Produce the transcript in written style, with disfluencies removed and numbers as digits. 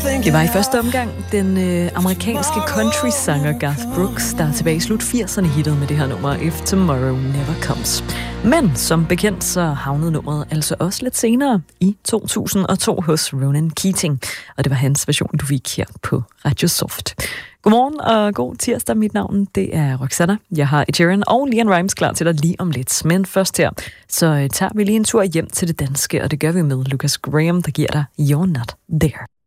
Det var i første omgang den amerikanske country-sanger Garth Brooks, der tilbage i slut 80'erne hittede med det her nummer If Tomorrow Never Comes. Men som bekendt så havnede nummeret altså også lidt senere i 2002 hos Ronan Keating, og det var hans version, du fik her på Radio Soft. Godmorgen og god tirsdag. Mit navn, det er Roxanna. Jeg har Ed Sheeran og Leanne Rimes klar til dig lige om lidt. Men først her, så tager vi lige en tur hjem til det danske, og det gør vi med Lucas Graham, der giver dig You're Not There.